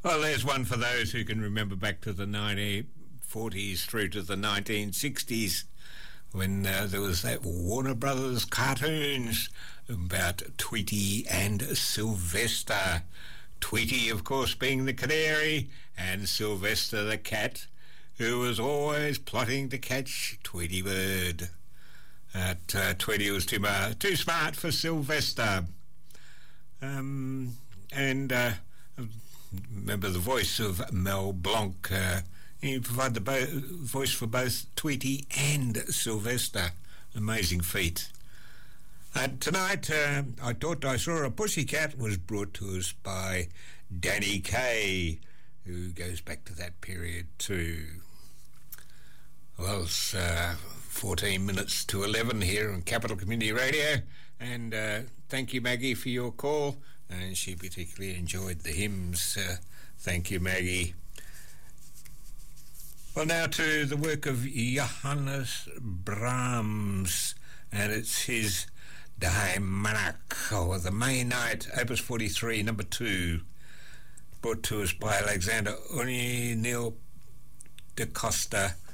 Well, there's one for those who can remember back to the 1940s through to the 1960s when there was that Warner Brothers cartoons about Tweety and Sylvester. Tweety, of course, being the canary, and Sylvester the cat, who was always plotting to catch Tweety Bird. Tweety was too smart for Sylvester. Remember the voice of Mel Blanc. He provided the voice for both Tweety and Sylvester. Amazing feat. Tonight, I Thought I Saw a Pussycat was brought to us by Danny Kaye, who goes back to that period too. Well, it's 14 minutes to 11 here on Capital Community Radio, and thank you, Maggie, for your call, and she particularly enjoyed the hymns. Thank you, Maggie. Well, now to the work of Johannes Brahms, and it's his Die Monarch, or the May Night, Opus 43, number 2, brought to us by Alexander O'Neill da Costa